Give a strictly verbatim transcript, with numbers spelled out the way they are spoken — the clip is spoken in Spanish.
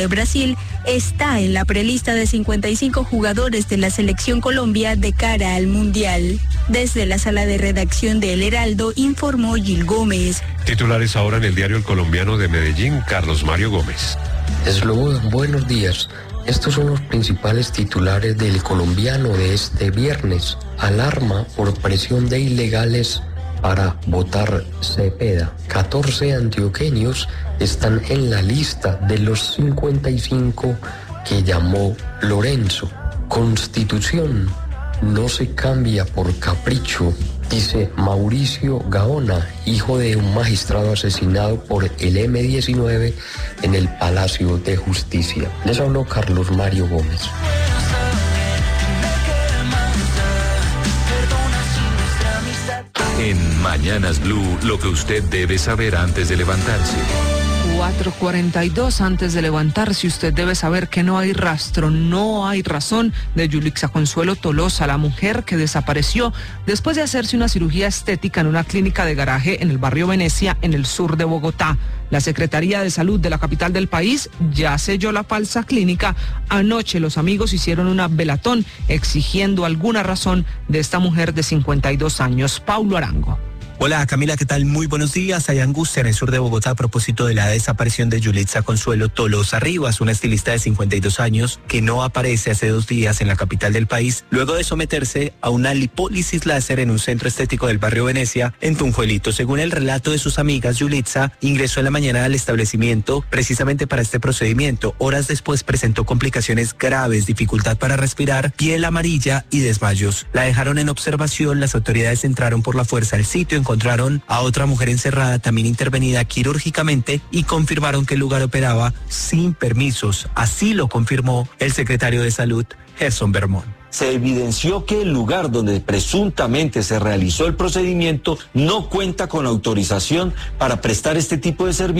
de Brasil está en la prelista de cincuenta y cinco jugadores de la Selección Colombia de cara al Mundial. Desde la sala de redacción de El Heraldo informó Gil Gómez. Titulares ahora en el diario El Colombiano de Medellín, Carlos Mario Gómez. Slobodan, buenos días. Estos son los principales titulares del Colombiano de este viernes. Alarma por presión de ilegales para votar Cepeda. catorce antioqueños están en la lista de los cincuenta y cinco que llamó Lorenzo. Constitución no se cambia por capricho, dice Mauricio Gaona, hijo de un magistrado asesinado por el eme diecinueve en el Palacio de Justicia. Les habló Carlos Mario Gómez. En Mañanas Blue, lo que usted debe saber antes de levantarse. cuatro cuarenta y dos antes de levantarse, usted debe saber que no hay rastro, no hay razón de Yulixa Consuelo Tolosa, la mujer que desapareció después de hacerse una cirugía estética en una clínica de garaje en el barrio Venecia, en el sur de Bogotá. La Secretaría de Salud de la capital del país ya selló la falsa clínica. Anoche los amigos hicieron una velatón exigiendo alguna razón de esta mujer de cincuenta y dos años. Paulo Arango. Hola Camila, ¿qué tal? Muy buenos días. Hay angustia en el sur de Bogotá a propósito de la desaparición de Yulixa Consuelo Tolosa Rivas, una estilista de cincuenta y dos años que no aparece hace dos días en la capital del país, luego de someterse a una lipólisis láser en un centro estético del barrio Venecia, en Tunjuelito. Según el relato de sus amigas, Yulixa ingresó en la mañana al establecimiento precisamente para este procedimiento. Horas después presentó complicaciones graves, dificultad para respirar, piel amarilla y desmayos. La dejaron en observación, las autoridades entraron por la fuerza al sitio, encontraron a otra mujer encerrada, también intervenida quirúrgicamente, y confirmaron que el lugar operaba sin permisos. Así lo confirmó el secretario de Salud, Gerson Bermón. Se evidenció que el lugar donde presuntamente se realizó el procedimiento no cuenta con autorización para prestar este tipo de servicios.